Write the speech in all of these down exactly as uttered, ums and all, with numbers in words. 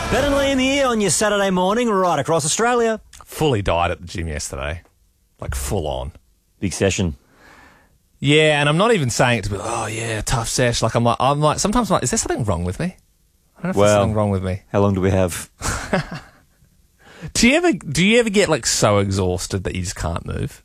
Bettinelli in the ear on your Saturday morning right across Australia. Fully died at the gym yesterday. Like, full on. Big session. Yeah, and I'm not even saying it to be like, oh, yeah, tough sesh. Like, I'm like, I'm like, sometimes I'm like, is there something wrong with me? I don't know if Well, there's something wrong with me. How long do we have? Do you ever, do you ever get, like, so exhausted that you just can't move?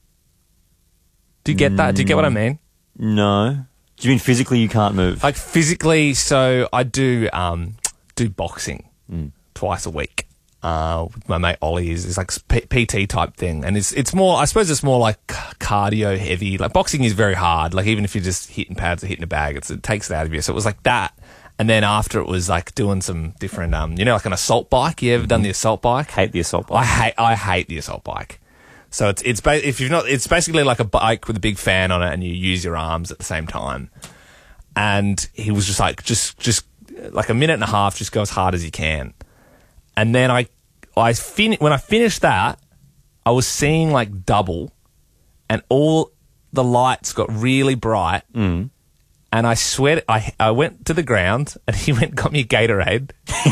Do you get that? Do you get what I mean? No. Do you mean physically you can't move? Like, physically, so I do um, do boxing Mm. twice a week. Uh, with my mate Ollie is it's like P- PT type thing, and it's it's more. I suppose it's more like cardio heavy. Like boxing is very hard. Like even if you're just hitting pads or hitting a bag, it's, it takes it out of you. So it was like that, and then after it was like doing some different. Um, you know, like an assault bike. You ever mm-hmm. done the assault bike? Hate the assault bike. I hate I hate the assault bike. So it's it's ba- if you've not, it's basically like a bike with a big fan on it, and you use your arms at the same time. And he was just like, just just like a minute and a half, just go as hard as you can. And then I, I fin- when I finished that, I was seeing like double, and all the lights got really bright. Mm. And I sweat, I I went to the ground, and he went and got me a Gatorade.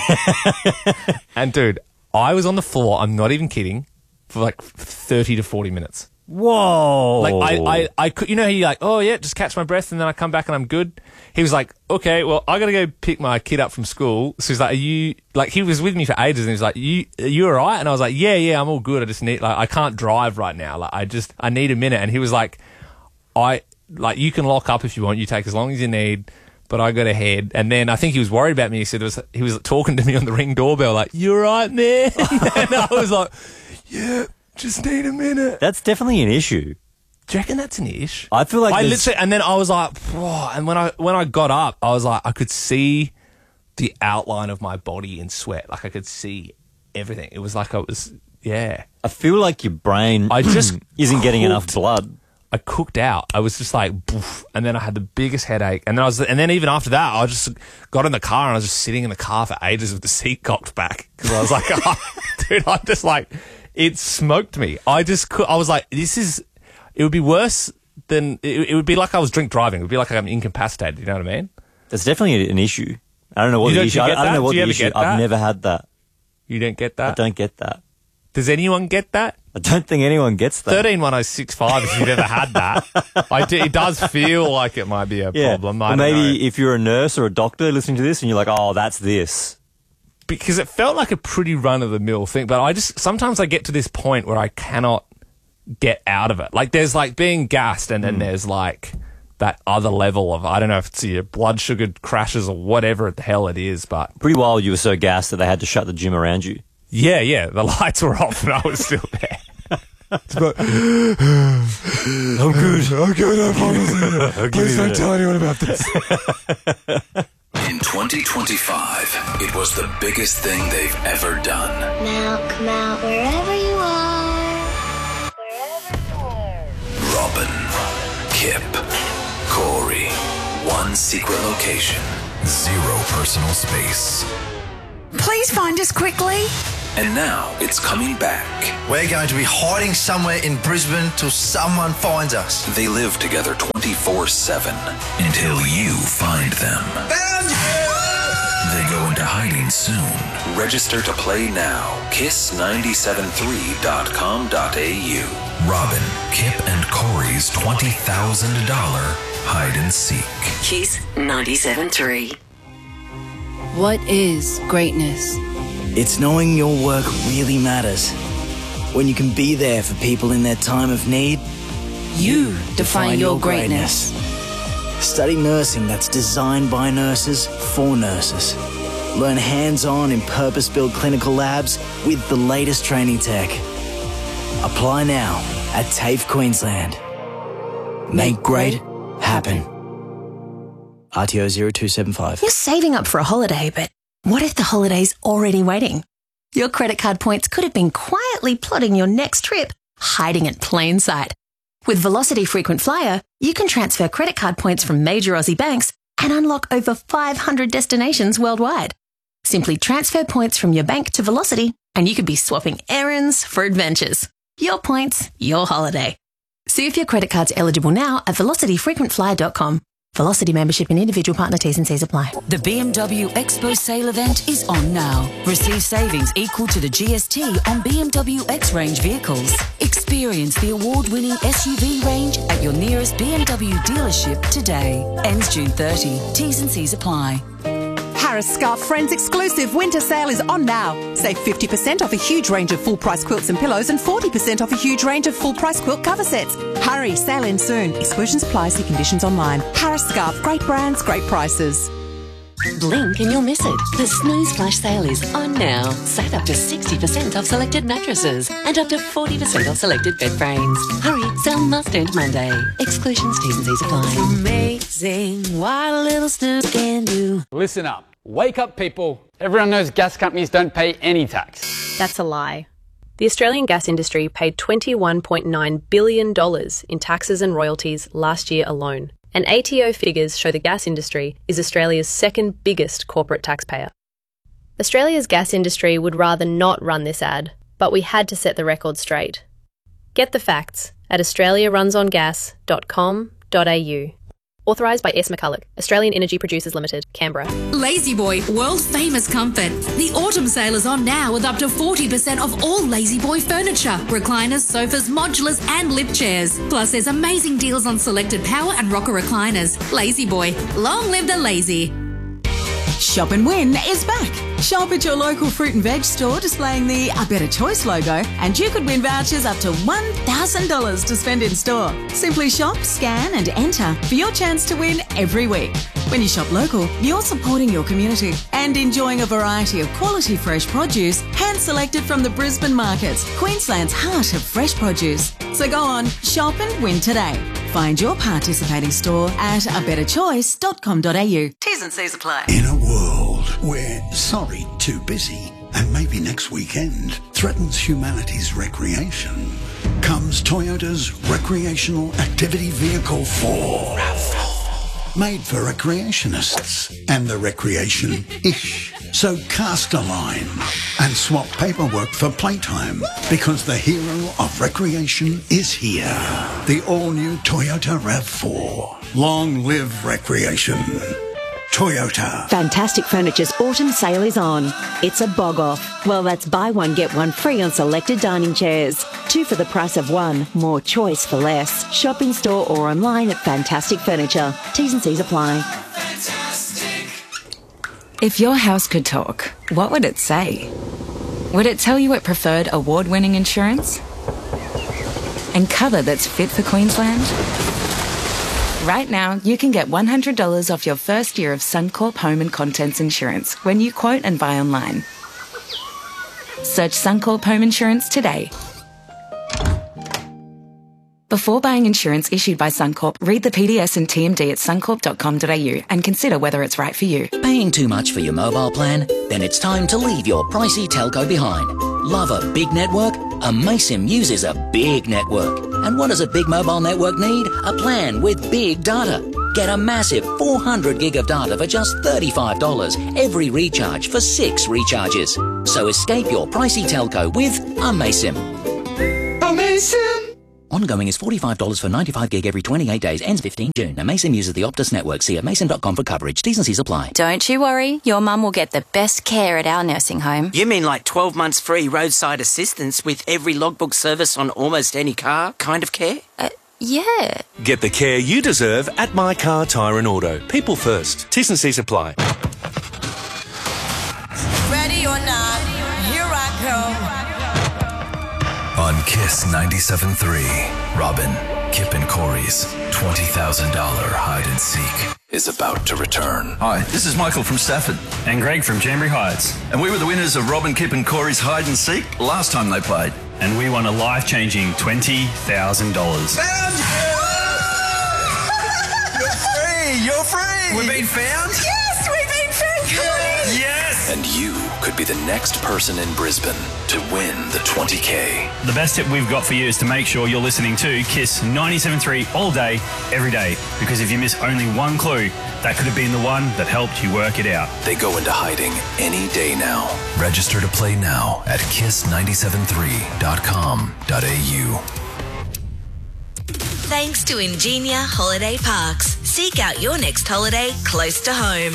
And dude, I was on the floor. I'm not even kidding. For like thirty to forty minutes. Whoa! Like I, I, I could, you know, how you like, oh yeah, just catch my breath, and then I come back and I'm good. He was like, okay, well, I gotta go pick my kid up from school. So he's like, are you like? He was with me for ages, and he was like, you, are you all right? And I was like, yeah, yeah, I'm all good. I just need, like, I can't drive right now. Like, I just, I need a minute. And he was like, I, like, you can lock up if you want. You take as long as you need. But I got ahead, and then I think he was worried about me. He said it was, he was talking to me on the Ring doorbell, like, you all right, man? And I was like, yeah. Just need a minute. That's definitely an issue. Do you reckon that's an ish? I feel like I there's- literally, and then I was like, whoa, and when I when I got up, I was like, I could see the outline of my body in sweat. Like I could see everything. It was like I was, yeah. I feel like your brain I just isn't getting cooked. enough blood. I cooked out. I was just like, poof, and then I had the biggest headache. And then I was, and then even after that, I just got in the car and I was just sitting in the car for ages with the seat cocked back because I was like, oh, dude, I'm just like. It smoked me. I just could, I was like, this is, it would be worse than, it, it would be like I was drink driving. It would be like I'm incapacitated. You know what I mean? That's definitely an issue. I don't know what You the don't- issue you I, get I don't that? know what Do you the ever issue get I've that? never had that. You don't get I that? don't get that. Does anyone get that? I don't think anyone gets that. thirteen one oh six five if you've ever had that. I do, it does feel like it might be a Yeah. problem. I Or don't maybe know. if you're a nurse or a doctor listening to this and you're like, oh, that's this. Because it felt like a pretty run-of-the-mill thing. But I just, sometimes I get to this point where I cannot get out of it. Like there's like being gassed and then Mm. there's like that other level of, I don't know if it's your blood sugar crashes or whatever the hell it is, but Pretty wild you were so gassed that they had to shut the gym around you. yeah, yeah, the lights were off and I was still there. But, I'm good. I'm good, I promise. Please don't tell anyone about this. In twenty twenty-five, it was the biggest thing they've ever done. Now come out wherever you are. Wherever you are. Robin, Kip, Corey, one secret location, zero personal space. Please find us quickly. And now it's coming back. We're going to be hiding somewhere in Brisbane till someone finds us. They live together twenty-four seven until you find them. Found you! They go into hiding soon. Register to play now. kiss nine seven three dot com dot a u. Robin, Kip, and Corey's twenty thousand dollars hide and seek. Kiss ninety-seven point three. What is greatness? It's knowing your work really matters. When you can be there for people in their time of need, You define your greatness. Study nursing that's designed by nurses for nurses. Learn hands-on in purpose-built clinical labs with the latest training tech. Apply now at TAFE Queensland. Make great happen. R T O zero two seven five. You're saving up for a holiday, but what if the holiday's already waiting? Your credit card points could have been quietly plotting your next trip, hiding in plain sight. With Velocity Frequent Flyer, you can transfer credit card points from major Aussie banks and unlock over five hundred destinations worldwide. Simply transfer points from your bank to Velocity and you could be swapping errands for adventures. Your points, your holiday. See if your credit card's eligible now at velocity frequent flyer dot com. Velocity membership and individual partner T's and C's apply. The B M W Expo sale event is on now. Receive savings equal to the G S T on B M W X-Range vehicles. Experience the award-winning S U V range at your nearest B M W dealership today. Ends June thirtieth. T's and C's apply. Harris Scarf Friends exclusive winter sale is on now. Save fifty percent off a huge range of full-price quilts and pillows and forty percent off a huge range of full-price quilt cover sets. Hurry, sale ends soon. Exclusions apply, see conditions online. Harris Scarf, great brands, great prices. Blink and you'll miss it. The Snooze Flash sale is on now. Save up to sixty percent off selected mattresses and up to forty percent off selected bed frames. Hurry, sale must end Monday. Exclusions, T's and C's apply. Amazing what a little snooze can do. Listen up. Wake up, people. Everyone knows gas companies don't pay any tax. That's a lie. The Australian gas industry paid twenty-one point nine billion dollars in taxes and royalties last year alone. And A T O figures show the gas industry is Australia's second biggest corporate taxpayer. Australia's gas industry would rather not run this ad, but we had to set the record straight. Get the facts at australia runs on gas dot com dot a u. Authorised by S. McCulloch, Australian Energy Producers Limited, Canberra. Lazy Boy, world famous comfort. The autumn sale is on now with up to forty percent off all Lazy Boy furniture, recliners, sofas, modulars and lift chairs. Plus there's amazing deals on selected power and rocker recliners. Lazy Boy, long live the lazy. Shop and Win is back. Shop at your local fruit and veg store displaying the A Better Choice logo and you could win vouchers up to one thousand dollars to spend in store. Simply shop, scan and enter for your chance to win every week. When you shop local, you're supporting your community and enjoying a variety of quality fresh produce hand-selected from the Brisbane markets, Queensland's heart of fresh produce. So go on, shop and win today. Find your participating store at a better choice dot com dot a u. T's and C's apply. In a world where sorry, too busy, and maybe next weekend threatens humanity's recreation, comes Toyota's Recreational Activity Vehicle four. Made for recreationists and the recreation-ish. So cast a line and swap paperwork for playtime because the hero of recreation is here. The all-new Toyota RAV four. Long live recreation. Toyota. Fantastic Furniture's autumn sale is on. It's a bog off. Well, that's buy one, get one free on selected dining chairs. Two for the price of one. More choice for less. Shop in store or online at Fantastic Furniture. T's and C's apply. If your house could talk, what would it say? Would it tell you it preferred award-winning insurance? And cover that's fit for Queensland? Right now, you can get one hundred dollars off your first year of Suncorp Home and Contents Insurance when you quote and buy online. Search Suncorp Home Insurance today. Before buying insurance issued by Suncorp, read the P D S and T M D at suncorp dot com dot a u and consider whether it's right for you. Paying too much for your mobile plan? Then it's time to leave your pricey telco behind. Love a big network? Amaysim uses a big network. And what does a big mobile network need? A plan with big data. Get a massive four hundred gig of data for just thirty-five dollars every recharge for six recharges. So escape your pricey telco with Amaysim. Amaysim! Ongoing is forty-five dollars for ninety-five gig every twenty-eight days. Ends fifteenth June. Amaysim uses the Optus network. See amaysim dot com for coverage. T's and C's apply. Don't you worry. Your mum will get the best care at our nursing home. You mean like twelve months free roadside assistance with every logbook service on almost any car kind of care? Uh, yeah. Get the care you deserve at My Car, Tyre and Auto. People first. T's and C's apply. Ready or not, here I come. On Kiss ninety-seven point three, Robin, Kip and Corey's twenty thousand dollars hide and seek is about to return. Hi, this is Michael from Stafford. And Greg from Chambry Heights. And we were the winners of Robin, Kip and Corey's hide and seek last time they played. And we won a life-changing twenty thousand dollars. Found you! You're free! You're free! We've been found? Yes, we've been found! Yes! Yes! And you could be the next person in Brisbane to win the twenty K. The best tip we've got for you is to make sure you're listening to Kiss ninety-seven point three all day, every day. Because if you miss only one clue, that could have been the one that helped you work it out. They go into hiding any day now. Register to play now at kiss nine seven three dot com dot a u. Thanks to Ingenia Holiday Parks. Seek out your next holiday close to home.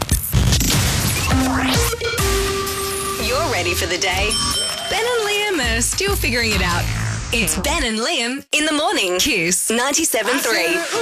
You're ready for the day. Ben and Liam are still figuring it out. It's Ben and Liam in the morning. Kiss ninety-seven point three.